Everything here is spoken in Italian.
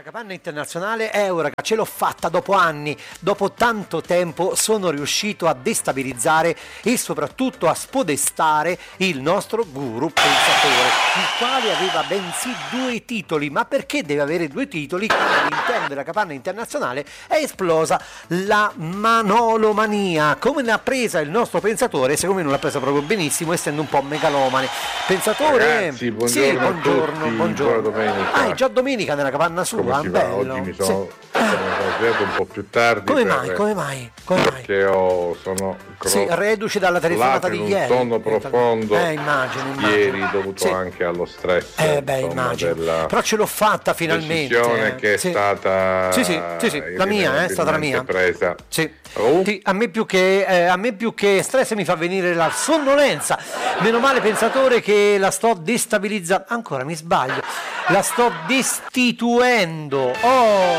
Capanna Internazionale, Eureka, ce l'ho fatta dopo anni, dopo tanto tempo sono riuscito a destabilizzare e soprattutto a spodestare il nostro guru pensatore, il quale aveva bensì 2 titoli. Ma perché deve avere 2 titoli? All'interno della Capanna Internazionale è esplosa la manolomania. Come l'ha presa il nostro pensatore? Secondo me non l'ha presa proprio benissimo, essendo un po' megalomane. Pensatore, ragazzi, buongiorno, sì, buongiorno, buona domenica. Ah, è già domenica nella capanna sua, Come si va? bello. Oggi mi sono svegliato un po' più tardi. Come mai? Perché sono reduce dalla telefonata di ieri. Un sonno profondo. Immagino. Ieri dovuto anche allo stress. Immagino. Però ce l'ho fatta finalmente. Decisione che è stata la mia, è stata la mia. Presa. Sì. A me più che stress mi fa venire la sonnolenza. Meno male, pensatore, che la sto destabilizzando. Ancora mi sbaglio. La sto destituendo.